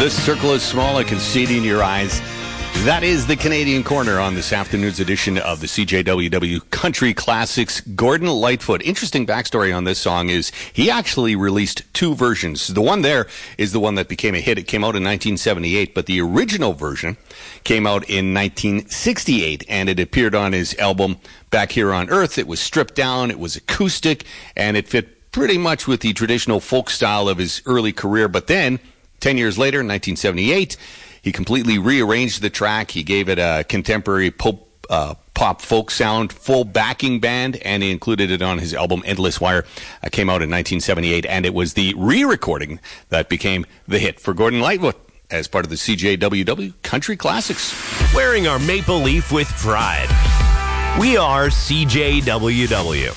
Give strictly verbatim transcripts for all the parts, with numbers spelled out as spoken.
This circle is small. I can see it in your eyes. That is the Canadian Corner on this afternoon's edition of the C J W W Country Classics. Gordon Lightfoot. Interesting backstory on this song is he actually released two versions. The one there is the one that became a hit. It came out in nineteen seventy-eight, but the original version came out in nineteen sixty-eight, and it appeared on his album Back Here on Earth. It was stripped down, it was acoustic, and it fit pretty much with the traditional folk style of his early career. But then, ten years later, in nineteen seventy-eight, he completely rearranged the track. He gave it a contemporary pop, uh, pop folk sound, full backing band, and he included it on his album Endless Wire. Uh, came out in nineteen seventy-eight, and it was the re-recording that became the hit for Gordon Lightfoot as part of the C J W W Country Classics. Wearing our maple leaf with pride. We are C J W W.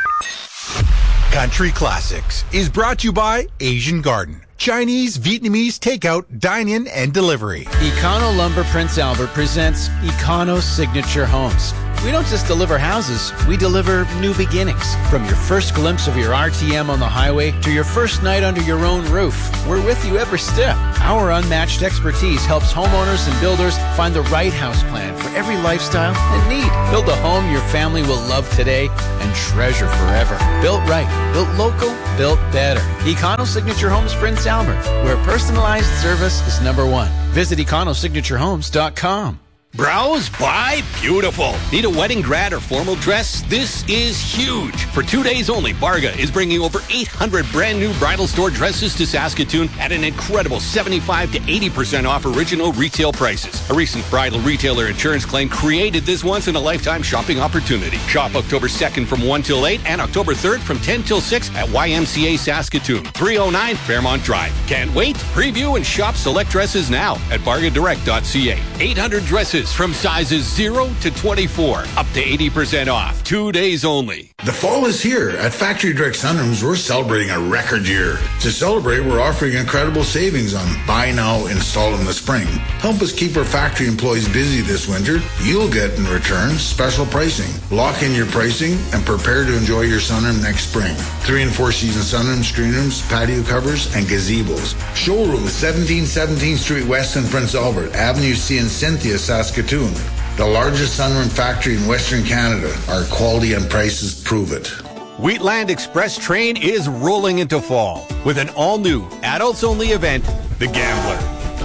Country Classics is brought to you by Asian Garden. Chinese, Vietnamese, takeout, dine-in, and delivery. Econo Lumber Prince Albert presents Econo Signature Homes. We don't just deliver houses, we deliver new beginnings. From your first glimpse of your R T M on the highway to your first night under your own roof, we're with you every step. Our unmatched expertise helps homeowners and builders find the right house plan for every lifestyle and need. Build a home your family will love today and treasure forever. Built right, built local, built better. Econo Signature Homes Prince Albert, where personalized service is number one. Visit econo signature homes dot com. Browse, buy, beautiful. Need a wedding, grad, or formal dress? This is huge. For two days only, Barga is bringing over eight hundred brand new bridal store dresses to Saskatoon at an incredible seventy-five to eighty percent off original retail prices. A recent bridal retailer insurance claim created this once-in-a-lifetime shopping opportunity. Shop October second from one till eight and October third from ten till six at Y M C A Saskatoon, three oh nine Fairmont Drive. Can't wait? Preview and shop select dresses now at barga direct dot c a. eight hundred dresses from sizes zero to twenty-four, up to eighty percent off. Two days only. The fall is here. At Factory Direct Sunrooms, we're celebrating a record year. To celebrate, we're offering incredible savings on buy now, install in the spring. Help us keep our factory employees busy this winter. You'll get in return special pricing. Lock in your pricing and prepare to enjoy your sunroom next spring. Three and four season sunrooms, screen rooms, patio covers, and gazebos. Showroom seventeen seventeenth Street West in Prince Albert, Avenue C in Cynthia, Saskatoon. The largest sunroom factory in Western Canada. Our quality and prices prove it. Wheatland Express train is rolling into fall with an all-new, adults-only event, The Gambler.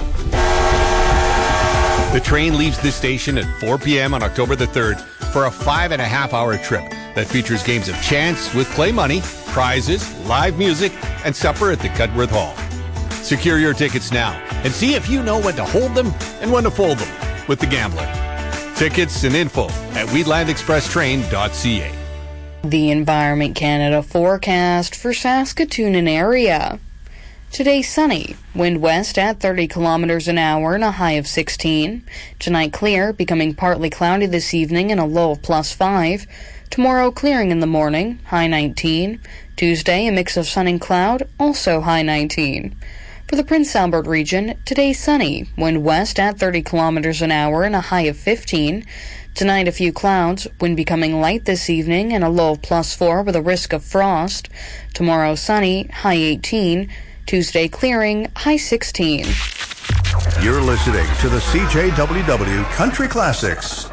The train leaves the station at four p.m. on October the third for a five and a half hour trip that features games of chance with play money, prizes, live music, and supper at the Cudworth Hall. Secure your tickets now and see if you know when to hold them and when to fold them with The Gambler. Tickets and info at wheatland express train dot c a. The Environment Canada forecast for Saskatoon and area. Today sunny, wind west at thirty kilometers an hour and a high of sixteen. Tonight clear, becoming partly cloudy this evening and a low of plus five. Tomorrow clearing in the morning, high nineteen. Tuesday a mix of sun and cloud, also high nineteen. For the Prince Albert region, today sunny, wind west at thirty kilometers an hour and a high of fifteen. Tonight a few clouds, wind becoming light this evening and a low of plus four with a risk of frost. Tomorrow sunny, high eighteen. Tuesday clearing, high sixteen. You're listening to the C J W W Country Classics